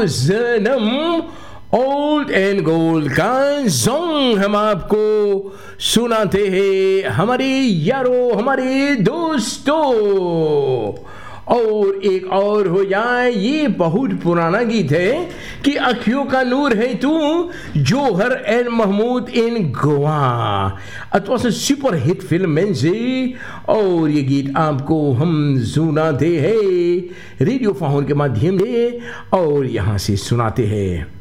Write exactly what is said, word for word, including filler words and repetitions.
जन्म old and gold का song हम आपको सुनाते हैं हमारे यारों, हमारे दोस्तों। और एक और हो जाए, ये बहुत पुराना गीत है कि अखियों का नूर है तू, जोहर एंड महमूद इन गोवा। अथवा से सुपर हिट फिल्म में से, और ये गीत आपको हम सुनाते हैं रेडियो फाउन के माध्यम से, और यहाँ से सुनाते हैं।